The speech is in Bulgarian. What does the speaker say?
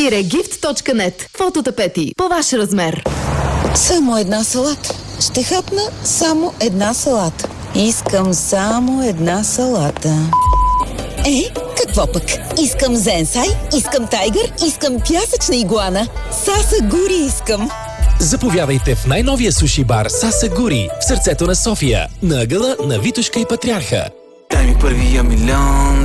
gift.net. Фототапети по ваш размер. Само една салата. Ще хапна само една салата. Искам само една салата. Какво пък? Искам зенсай, искам тайгър, искам пясъчна игуана. Саса Гури искам. Заповядайте в най-новия суши бар Саса Гури в сърцето на София, на ъгъла на Витошка и Патриарха. Дай ми първия милион.